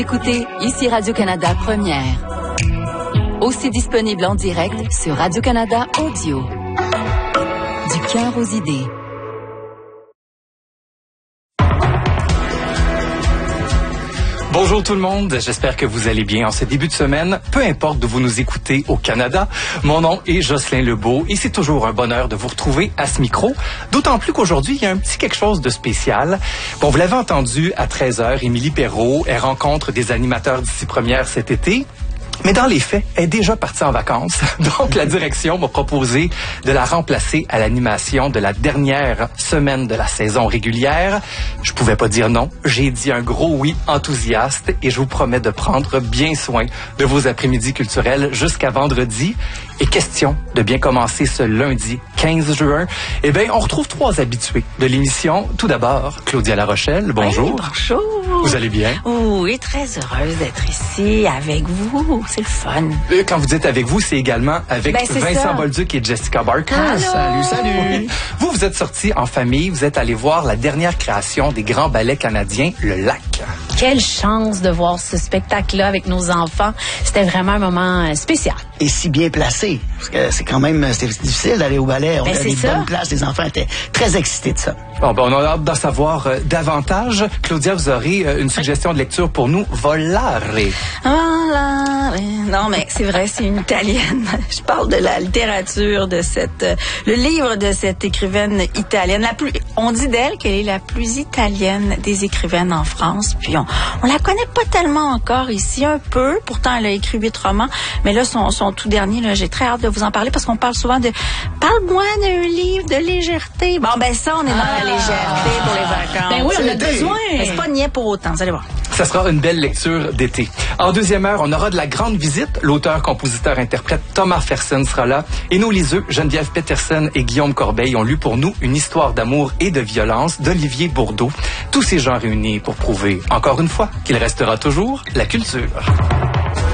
Écoutez, ici Radio-Canada Première. Aussi disponible en direct sur Radio-Canada Audio. Du cœur aux idées. Bonjour tout le monde, j'espère que vous allez bien en ce début de semaine, peu importe d'où vous nous écoutez au Canada. Mon nom est Jocelyn Lebeau et c'est toujours un bonheur de vous retrouver à ce micro, d'autant plus qu'aujourd'hui, il y a un petit quelque chose de spécial. Bon, vous l'avez entendu à 13h, Émilie Perrault, elle rencontre des animateurs d'ici première cet été. Mais dans les faits, elle est déjà partie en vacances. Donc, la direction m'a proposé de la remplacer à l'animation de la dernière semaine de la saison régulière. Je pouvais pas dire non. J'ai dit un gros oui enthousiaste et je vous promets de prendre bien soin de vos après-midi culturels jusqu'à vendredi. Et question de bien commencer ce lundi 15 juin. Eh bien, on retrouve 3 habitués de l'émission. Tout d'abord, Claudia Larochelle. Bonjour. Oui, bonjour. Vous allez bien? Oui, très heureuse d'être ici avec vous. C'est le fun. Quand vous dites avec vous, c'est également avec Vincent Bolduc et Jessica Barker. Allô. Salut. Vous êtes sortis en famille, vous êtes allés voir la dernière création des grands ballets canadiens, Le Lac. Quelle chance de voir ce spectacle-là avec nos enfants. C'était vraiment un moment spécial. Et si bien placé, parce que c'est quand même c'est difficile d'aller au ballet. On a des bonnes places, les enfants étaient très excités de ça. Bon, on a hâte d'en savoir davantage. Claudia, vous aurez une suggestion de lecture pour nous, Volare. Non, mais c'est vrai, c'est une Italienne. Je parle de la littérature de le livre de cette écrivaine italienne. On dit d'elle qu'elle est la plus italienne des écrivaines en France. Puis on la connaît pas tellement encore ici, un peu. Pourtant, elle a écrit 8 romans. Mais là, son tout dernier, là, j'ai très hâte de vous en parler parce qu'on parle souvent de parle-moi d'un livre de légèreté. Bon, ben ça, on est dans la légèreté pour les vacances. Ben oui, on a besoin. Mais c'est pas niais pour autant, vous allez voir. Ça sera une belle lecture d'été. En deuxième heure, on aura de la grande visite. L'auteur, compositeur, interprète Thomas Fersen sera là. Et nos liseux, Geneviève Peterson et Guillaume Corbeil, ont lu pour nous une histoire d'amour et de violence d'Olivier Bourdeau. Tous ces gens réunis pour prouver, encore une fois, qu'il restera toujours la culture.